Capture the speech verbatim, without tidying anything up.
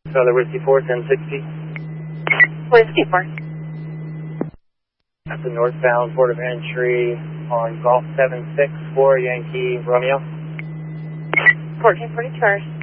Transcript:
Charlie Whiskey four, ten sixty. Whiskey four. At the northbound port of entry on Golf seven six four Yankee Romeo. fourteen forty-two hours.